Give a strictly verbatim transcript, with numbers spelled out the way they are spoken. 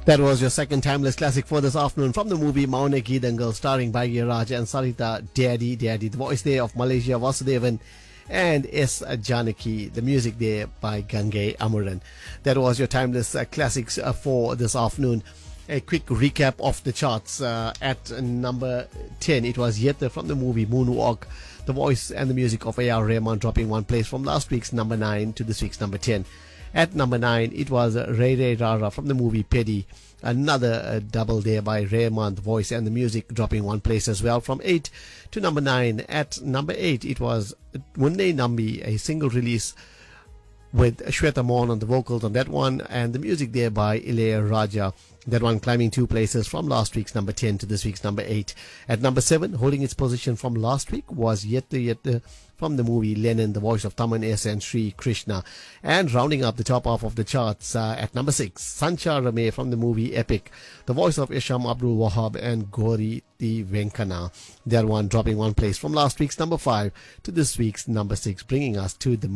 That was your second timeless classic for this afternoon from the movie Maune Geedangal, starring Bhagya and Sarita Daddy Daddy. The voice there of Malaysia Vasudevan and S. Janaki. The music there by Gangai Amuran. That was your timeless uh, classics uh, for this afternoon. A quick recap of the charts. Uh, at number ten, it was Yetta from the movie Moonwalk. The voice and the music of A R Rahman dropping one place from last week's number nine to this week's number ten. At number nine, it was uh, Ray Ray Rara from the movie Peddy. Another uh, double there by Rahman, the voice and the music dropping one place as well from eight to number nine. At number eight, it was Munne Nambi, a single release with Shweta Mohan on the vocals on that one, and the music there by Ilaya Raja. That one climbing two places from last week's number ten to this week's number eight. At number seven, holding its position from last week, was Yetta Yetta from the movie Lennon, the voice of Taman S. and Sri Krishna. And rounding up the top half of the charts, uh, at number six, Sancha Rame from the movie Epic, the voice of Isham Abdul Wahab and Gauri T. Venkana. That one dropping one place from last week's number five to this week's number six, bringing us to the